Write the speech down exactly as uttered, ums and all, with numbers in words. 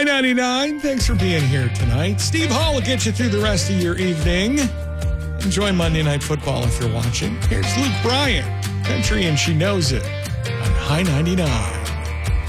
ninety-nine, thanks for being here tonight. Steve Hall will get you through the rest of your evening. Enjoy Monday Night Football if you're watching. Here's Luke Bryan, Country and She Knows It, on High ninety-nine.